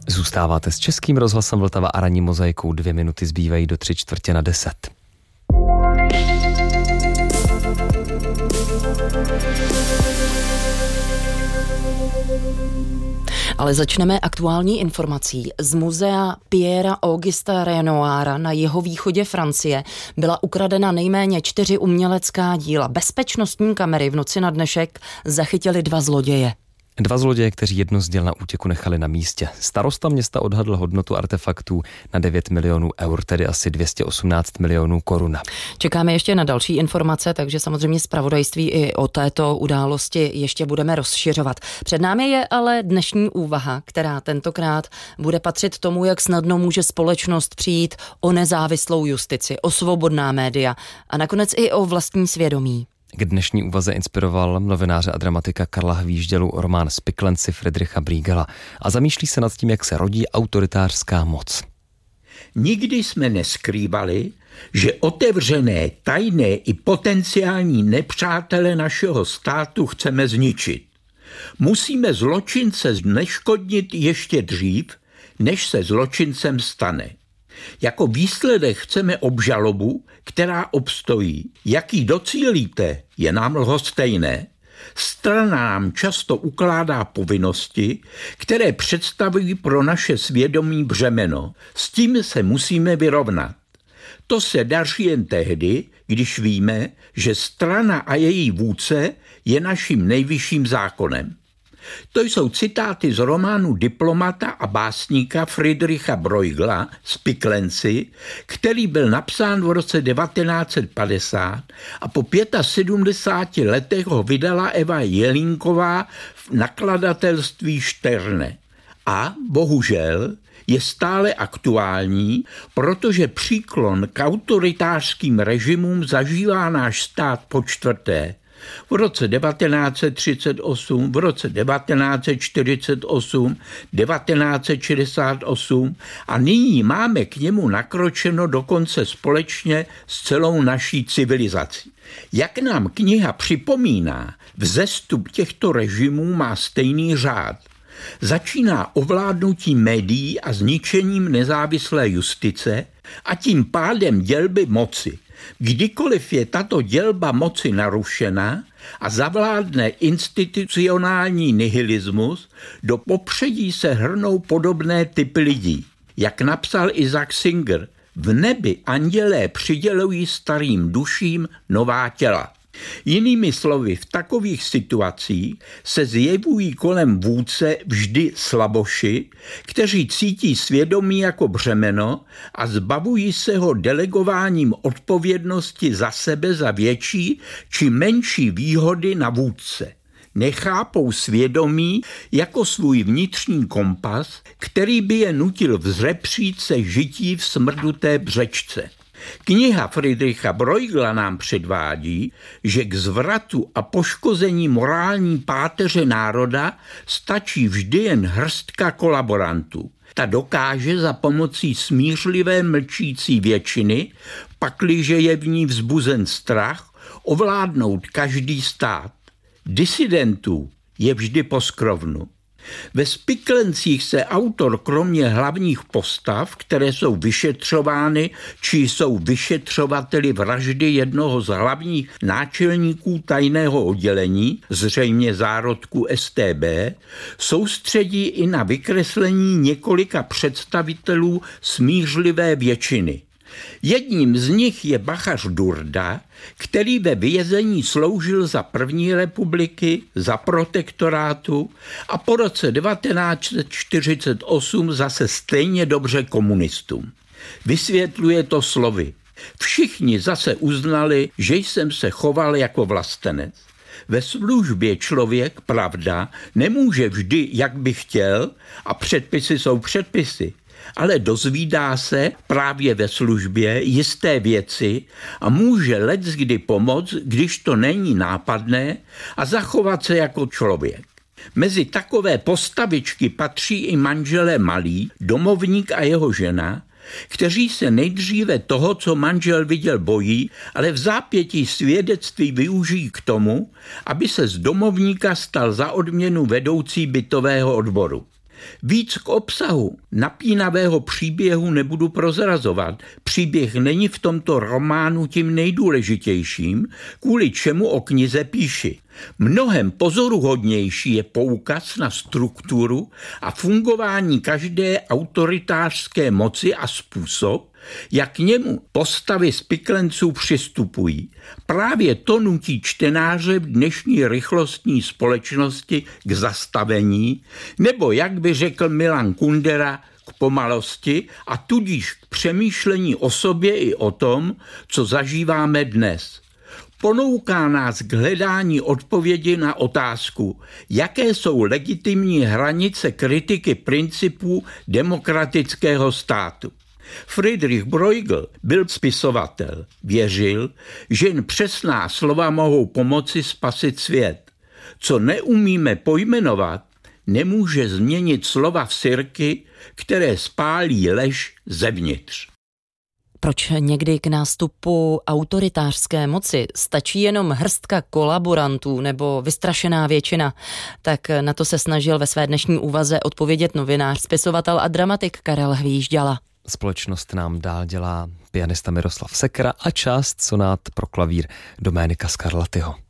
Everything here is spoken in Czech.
Zůstáváte s Českým rozhlasem Vltava a ranní mozaikou. 2 minuty zbývají do 9:45. Ale začneme aktuální informací. Z muzea Pierra Augusta Renoira na jihovýchodě Francie byla ukradena nejméně 4 umělecká díla. Bezpečnostní kamery v noci na dnešek zachytily 2 zloděje. 2 zloděje, kteří jedno z děl na útěku nechali na místě. Starosta města odhadl hodnotu artefaktů na 9 milionů eur, tedy asi 218 milionů korun. Čekáme ještě na další informace, takže samozřejmě zpravodajství i o této události ještě budeme rozšiřovat. Před námi je ale dnešní úvaha, která tentokrát bude patřit tomu, jak snadno může společnost přijít o nezávislou justici, o svobodná média a nakonec i o vlastní svědomí. K dnešní úvaze inspiroval novináře a dramatika Karla Hvíždělu román Spiklenci Friedricha Bruegela a zamýšlí se nad tím, jak se rodí autoritářská moc. Nikdy jsme neskrývali, že otevřené, tajné i potenciální nepřátele našeho státu chceme zničit. Musíme zločince zneškodnit ještě dřív, než se zločincem stane. Jako výsledek chceme obžalobu, která obstojí. Jak ji docílíte, je nám lhostejné. Strana nám často ukládá povinnosti, které představují pro naše svědomí břemeno. S tím se musíme vyrovnat. To se daří jen tehdy, když víme, že strana a její vůdce je naším nejvyšším zákonem. To jsou citáty z románu diplomata a básníka Friedricha Bruegela Spiklenci, který byl napsán v roce 1950 a po 75 letech ho vydala Eva Jelínková v nakladatelství Šterne. A bohužel je stále aktuální, protože příklon k autoritářským režimům zažívá náš stát po čtvrté. V roce 1938, v roce 1948, 1968 a nyní máme k němu nakročeno dokonce společně s celou naší civilizací. Jak nám kniha připomíná, vzestup těchto režimů má stejný řád. Začíná ovládnutím médií a zničením nezávislé justice a tím pádem dělby moci. Kdykoliv je tato dělba moci narušena a zavládne institucionální nihilismus, do popředí se hrnou podobné typy lidí. Jak napsal Isaac Singer, v nebi andělé přidělují starým duším nová těla. Jinými slovy, v takových situacích se zjevují kolem vůdce vždy slaboši, kteří cítí svědomí jako břemeno a zbavují se ho delegováním odpovědnosti za sebe za větší či menší výhody na vůdce. Nechápou svědomí jako svůj vnitřní kompas, který by je nutil vzepřít se žití v smrduté břečce. Kniha Friedricha Bruegela nám předvádí, že k zvratu a poškození morální páteře národa stačí vždy jen hrstka kolaborantů. Ta dokáže za pomocí smířlivé mlčící většiny, pakliže je v ní vzbuzen strach, ovládnout každý stát. Disidentů je vždy poskrovnu. Ve Spiklencích se autor kromě hlavních postav, které jsou vyšetřovány či jsou vyšetřovateli vraždy jednoho z hlavních náčelníků tajného oddělení, zřejmě zárodku StB, soustředí i na vykreslení několika představitelů smířlivé většiny. Jedním z nich je bachař Durda, který ve vězení sloužil za první republiky, za protektorátu a po roce 1948 zase stejně dobře komunistům. Vysvětluje to slovy. Všichni zase uznali, že jsem se choval jako vlastenec. Ve službě člověk, pravda, nemůže vždy, jak by chtěl, a předpisy jsou předpisy. Ale dozvídá se právě ve službě jisté věci a může leckdy pomoct, když to není nápadné, a zachovat se jako člověk. Mezi takové postavičky patří i manželé Malý, domovník a jeho žena, kteří se nejdříve toho, co manžel viděl, bojí, ale v zápětí svědectví využijí k tomu, aby se z domovníka stal za odměnu vedoucí bytového odboru. Víc k obsahu napínavého příběhu nebudu prozrazovat. Příběh není v tomto románu tím nejdůležitářím, kvůli čemu o knize píši. Mnohem pozoruhodnější je poukaz na strukturu a fungování každé autoritářské moci a způsob, jak k němu postavy spiklenců přistupují. Právě to nutí čtenáře v dnešní rychlostní společnosti k zastavení, nebo jak by řekl Milan Kundera, k pomalosti a tudíž k přemýšlení o sobě i o tom, co zažíváme dnes. Ponouká nás k hledání odpovědi na otázku, jaké jsou legitimní hranice kritiky principů demokratického státu. Friedrich Bruegel byl spisovatel. Věřil, že jen přesná slova mohou pomoci spasit svět. Co neumíme pojmenovat, nemůže změnit slova v sirky, které spálí lež zevnitř. Proč někdy k nástupu autoritářské moci stačí jenom hrstka kolaborantů nebo vystrašená většina? Tak na to se snažil ve své dnešní úvaze odpovědět novinář, spisovatel a dramatik Karel Hvížďala. Společnost nám dál dělá pianista Miroslav Sekera a část sonát pro klavír Doménika Scarlattiho.